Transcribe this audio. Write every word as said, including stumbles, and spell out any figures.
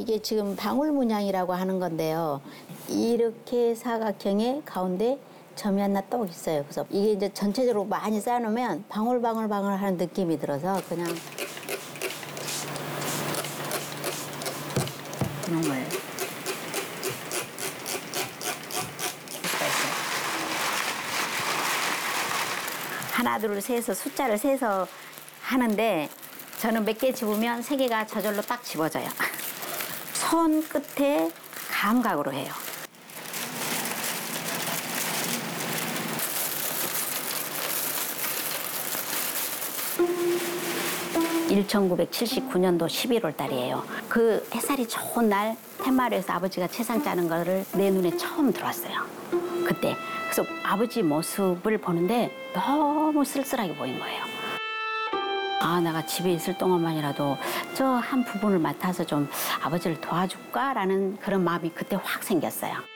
이게 지금 방울 문양이라고 하는 건데요. 이렇게 사각형의 가운데 점이 하나 똑 있어요. 그래서 이게 이제 전체적으로 많이 쌓아놓으면 방울방울방울 하는 느낌이 들어서 그냥 그런 거예요. 하나, 둘, 셋에서 숫자를 세서 하는데 저는 몇 개 집으면 세 개가 저절로 딱 집어져요. 손 끝에 감각으로 해요. 천구백칠십구 년도 십일월 달이에요. 그 햇살이 좋은 날 텐마루에서 아버지가 채상 짜는 거를 내 눈에 처음 들어왔어요. 그때. 그래서 아버지 모습을 보는데 너무 쓸쓸하게 보인 거예요. 아, 내가 집에 있을 동안만이라도 저 한 부분을 맡아서 좀 아버지를 도와줄까라는 그런 마음이 그때 확 생겼어요.